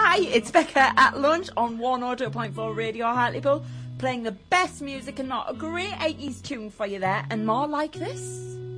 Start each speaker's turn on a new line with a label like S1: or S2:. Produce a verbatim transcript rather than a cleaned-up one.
S1: Hi, it's Becca at lunch on one oh two point four Radio Hartlepool, playing the best music and not a great eighties tune for you there, and more like this.